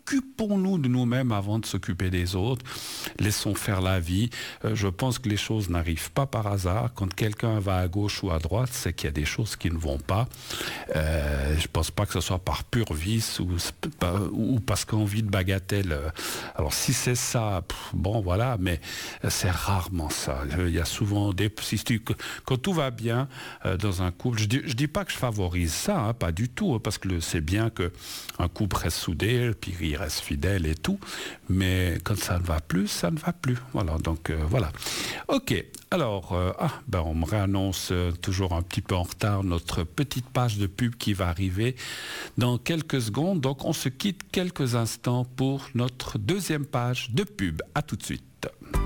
occupons-nous de nous-mêmes avant de s'occuper des autres. Laissons faire la vie. Je pense que les choses n'arrivent pas par hasard. Quand quelqu'un va à gauche ou à droite, c'est qu'il y a des choses qui ne vont pas. Je ne pense pas que ce soit par pur vice ou parce qu'envie de bagatelle. Alors si c'est ça, bon voilà, mais c'est rarement ça. Il y a souvent quand tout va bien dans un couple, je dis pas que je favorise ça, hein, pas du tout, parce que c'est bien qu'un couple reste soudé, puis il reste fidèle et tout, mais quand ça ne va plus, ça ne va plus. Voilà, donc voilà. Ok, alors, on me réannonce toujours un petit peu en retard notre petite page de pub qui va arriver dans quelques secondes, donc on se quitte quelques instants pour notre deuxième page de pub. À tout de suite.